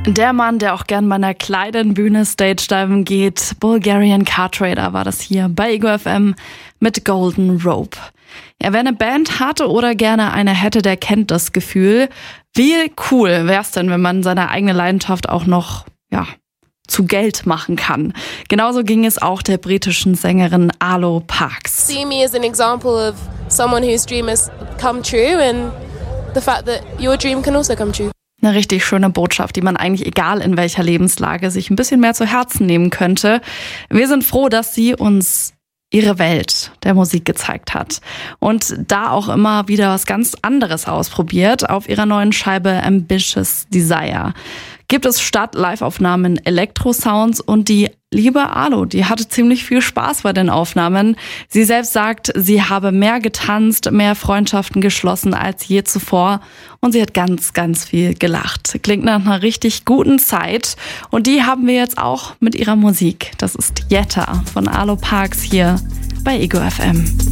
Der Mann, der auch gern bei einer kleinen Bühne Stage-Diven geht, Bulgarian Car Trader war das hier bei Ego FM mit Golden Rope. Ja, wer eine Band hatte oder gerne eine hätte, der kennt das Gefühl. Wie cool wär's denn, wenn man seine eigene Leidenschaft auch noch, zu Geld machen kann. Genauso ging es auch der britischen Sängerin Arlo Parks. See me as an example of someone whose dream has come true and the fact that your dream can also come true. Eine richtig schöne Botschaft, die man eigentlich egal in welcher Lebenslage sich ein bisschen mehr zu Herzen nehmen könnte. Wir sind froh, dass sie uns ihre Welt der Musik gezeigt hat und da auch immer wieder was ganz anderes ausprobiert. Auf ihrer neuen Scheibe Ambitious Desire gibt es statt Live-Aufnahmen Elektro-Sounds und die liebe Arlo, die hatte ziemlich viel Spaß bei den Aufnahmen. Sie selbst sagt, sie habe mehr getanzt, mehr Freundschaften geschlossen als je zuvor und sie hat ganz, ganz viel gelacht. Klingt nach einer richtig guten Zeit und die haben wir jetzt auch mit ihrer Musik. Das ist Jetta von Arlo Parks hier bei Ego FM.